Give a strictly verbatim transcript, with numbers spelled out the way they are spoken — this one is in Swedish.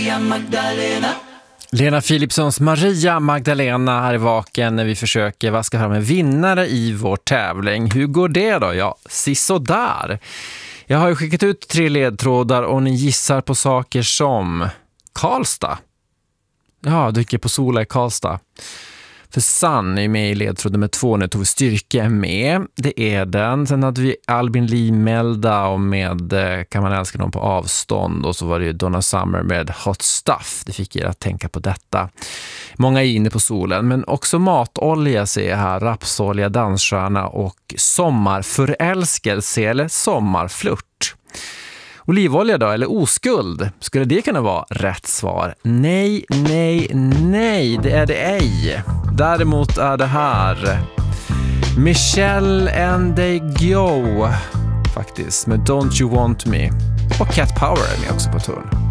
Maria Magdalena. Lena Philipssons Maria Magdalena här i Vaken när vi försöker vaska fram en vinnare i vår tävling. Hur går det då? Ja, sisådär. Jag har ju skickat ut tre ledtrådar och ni gissar på saker som Karlstad. Ja, dyker på Sola i Karlstad. För Sann är med i ledtråd nummer två. Nu tog vi Styrke med. Det är den. Sen hade vi Albin Lee Melda och med Kan man älska någon på avstånd. Och så var det ju Donna Summer med Hot Stuff. Det fick er att tänka på detta. Många är inne på solen. Men också Matolja ser jag här. Rapsolja, Dansstjärna och Sommarförälskelse eller Sommarflört. Olivolja då, eller oskuld? Skulle det kunna vara rätt svar? Nej, nej, nej, det är det ej. Däremot är det här Michelle and they go faktiskt med Don't You Want Me. Och Cat Power är med också på tull.